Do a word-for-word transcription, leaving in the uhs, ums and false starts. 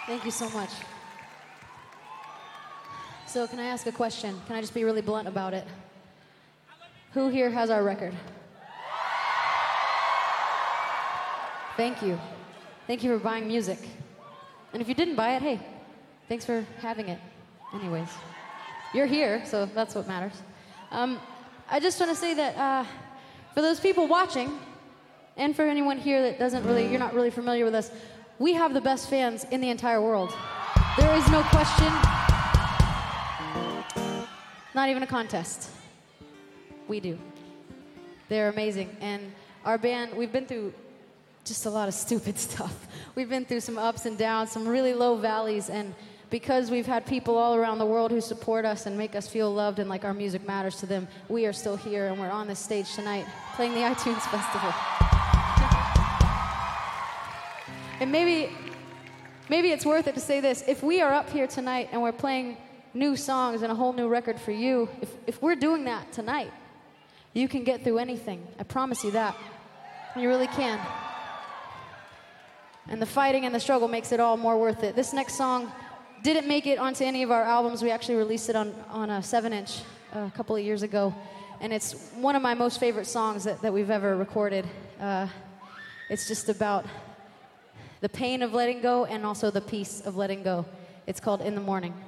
Thank you so much. So can I ask a question? Can I just be really blunt about it? Who here has our record? Thank you. Thank you for buying music. And if you didn't buy it, hey, thanks for having it. Anyways, you're here, so that's what matters. Um, I just want to say that uh, for those people watching, and for anyone here that doesn't really, you're not really familiar with us, we have the best fans in the entire world. There is no question. Not even a contest. We do. They're amazing. And our band, we've been through just a lot of stupid stuff. We've been through some ups and downs, some really low valleys, and because we've had people all around the world who support us and make us feel loved and like our music matters to them, we are still here and we're on this stage tonight playing the iTunes Festival. And maybe, maybe it's worth it to say this. If we are up here tonight and we're playing new songs and a whole new record for you, if, if we're doing that tonight, you can get through anything. I promise you that. You really can. And the fighting and the struggle makes it all more worth it. This next song didn't make it onto any of our albums. We actually released it on, on a seven inch uh, a couple of years ago. And it's one of my most favorite songs that, that we've ever recorded. Uh, it's just about the pain of letting go and also the peace of letting go. It's called In the Morning.